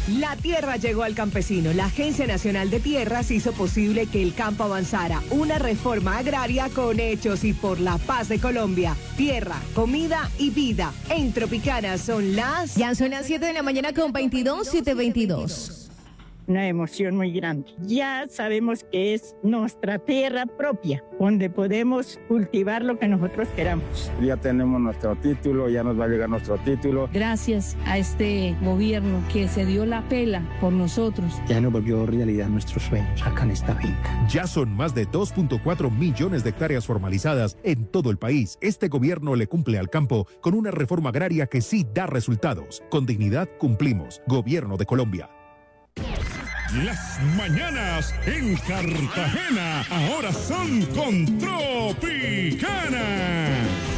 La tierra llegó al campesino. La Agencia Nacional de Tierras hizo posible que el campo avanzara. Una reforma agraria con hechos y por la paz de Colombia. Tierra, comida y vida. En Tropicana son las... Ya son las 7 de la mañana con 22, 7:22. Una emoción muy grande. Ya sabemos que es nuestra tierra propia, donde podemos cultivar lo que nosotros queramos. Ya tenemos nuestro título, ya nos va a llegar nuestro título. Gracias a este gobierno que se dio la pela por nosotros. Ya nos volvió realidad nuestros sueños acá en esta finca. Ya son más de 2.4 millones de hectáreas formalizadas en todo el país. Este gobierno le cumple al campo con una reforma agraria que sí da resultados. Con dignidad cumplimos. Gobierno de Colombia. Las mañanas en Cartagena ahora son con Tropicana.